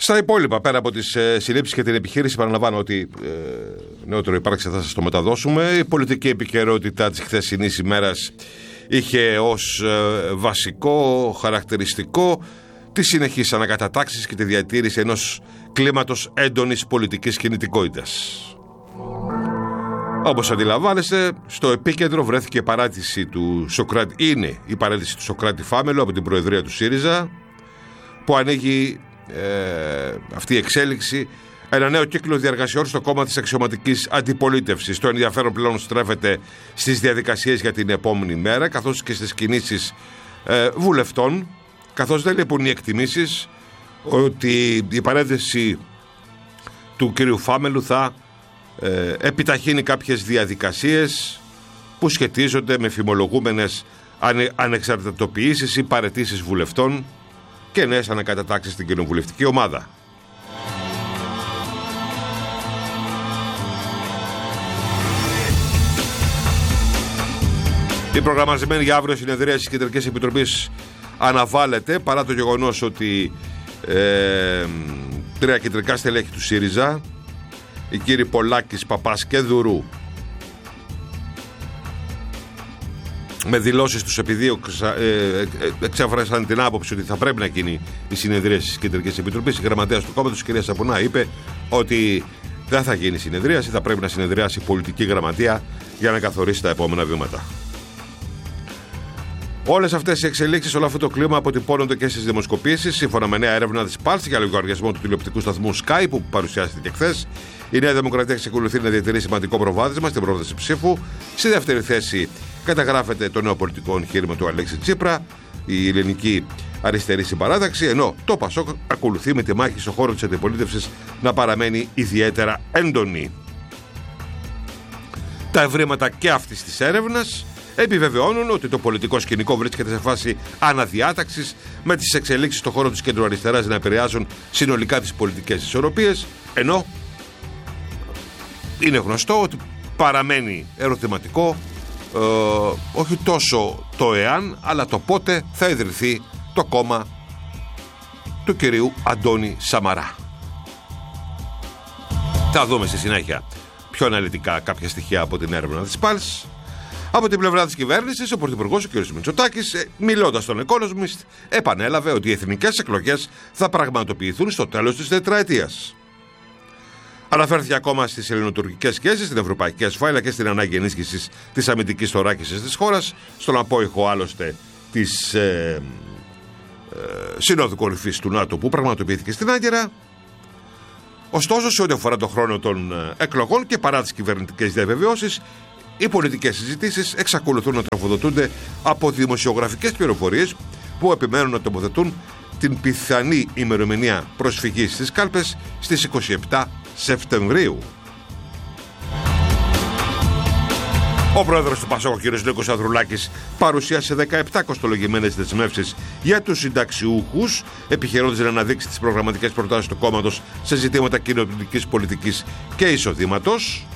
Στα υπόλοιπα, πέρα από τις συλλήψεις και την επιχείρηση, παραλαμβάνω ότι νεότερο υπάρξει, θα σας το μεταδώσουμε. Η πολιτική επικαιρότητα της χθεσινής ημέρας είχε ως βασικό χαρακτηριστικό τη συνεχής ανακατατάξεις και τη διατήρηση ενός κλίματος έντονης πολιτικής κινητικότητας. Όπως αντιλαμβάνεστε, στο επίκεντρο βρέθηκε η παράτηση του Σοκράτη, είναι η παράτηση του Σοκράτη Φάμελου από την Προεδρία του ΣΥΡΙΖΑ, που ανοίγει αυτή η εξέλιξη ένα νέο κύκλο διαργασιών στο κόμμα της αξιωματικής αντιπολίτευσης. Το ενδιαφέρον πλέον στρέφεται στις διαδικασίες για την επόμενη μέρα, καθώς και στις κινήσεις βουλευτών, καθώς δεν λείπουν οι εκτιμήσεις ότι η παρένθεση του κ. Φάμελου θα επιταχύνει κάποιες διαδικασίες που σχετίζονται με φημολογούμενες ανεξαρτητοποιήσεις ή παραιτήσεις βουλευτών και νέες ανακατατάξεις στην κοινοβουλευτική ομάδα. Η προγραμματισμένη για αύριο συνεδρία της Κεντρικής Επιτροπής αναβάλλεται, παρά το γεγονός ότι τρία κεντρικά στελέχη του ΣΥΡΙΖΑ, οι κύριοι Πολάκης, Παπάς και Δουρού, με δηλώσεις τους επειδή εξέφρασαν την άποψη ότι θα πρέπει να γίνει η συνεδρία της Κεντρικής Επιτροπής, η γραμματέας του κόμματος, η κυρία Σαπουνά, είπε ότι δεν θα γίνει συνεδρίαση, θα πρέπει να συνεδριάσει η πολιτική γραμματεία για να καθορίσει τα επόμενα βήματα. Όλες αυτές οι εξελίξεις, όλο αυτό το κλίμα αποτυπώνονται και στις δημοσκοπήσεις. Σύμφωνα με νέα έρευνα της Πάλς για λογαριασμό του τηλεοπτικού σταθμού Sky, που παρουσιάστηκε χθες, η Νέα Δημοκρατία εξακολουθεί να διατηρεί σημαντικό προβάδισμα στην πρόθεση ψήφου. Στη δεύτερη θέση καταγράφεται το νέο πολιτικό εγχείρημα του Αλέξη Τσίπρα, η Ελληνική Αριστερή Συμπαράταξη, ενώ το ΠΑΣΟΚ ακολουθεί με τη μάχη στον χώρο της αντιπολίτευσης να παραμένει ιδιαίτερα έντονη. Τα ευρήματα και αυτής της έρευνας επιβεβαιώνουν ότι το πολιτικό σκηνικό βρίσκεται σε φάση αναδιάταξης, με τις εξελίξεις στον χώρο της κεντροαριστεράς να επηρεάζουν συνολικά τις πολιτικές ισορροπίες, ενώ είναι γνωστό ότι παραμένει ερωτηματικό όχι τόσο το εάν, αλλά το πότε θα ιδρυθεί το κόμμα του κυρίου Αντώνη Σαμαρά. Θα δούμε στη συνέχεια πιο αναλυτικά κάποια στοιχεία από την έρευνα της Πάλς. Από την πλευρά της κυβέρνησης, ο Πρωθυπουργός, ο κ. Μητσοτάκης, μιλώντας στον Economist, επανέλαβε ότι οι εθνικές εκλογές θα πραγματοποιηθούν στο τέλος της τετραετίας. Αναφέρθηκε ακόμα στις ελληνοτουρκικές σχέσεις, στην ευρωπαϊκή ασφάλεια και στην ανάγκη ενίσχυσης της αμυντικής θωράκισης της χώρας, στον απόϊχο άλλωστε της Συνόδου Κορυφής του ΝΑΤΟ που πραγματοποιήθηκε στην Άγκυρα. Ωστόσο, σε ό,τι αφορά τον χρόνο των εκλογών και παρά τις κυβερνητικές διαβεβαιώσεις, οι πολιτικές συζητήσεις εξακολουθούν να τροφοδοτούνται από δημοσιογραφικές πληροφορίες που επιμένουν να τοποθετούν την πιθανή ημερομηνία προσφυγής στις κάλπες στις 27 Σεπτεμβρίου. Ο πρόεδρος του ΠΑΣΟΚ, ο κ. Νίκος Ανδρουλάκης, παρουσίασε 17 κοστολογημένες δεσμεύσεις για τους συνταξιούχους, επιχειρώντας να αναδείξει τις προγραμματικές προτάσεις του κόμματος σε ζητήματα κοινωνικής πολιτικής και εισοδήματος.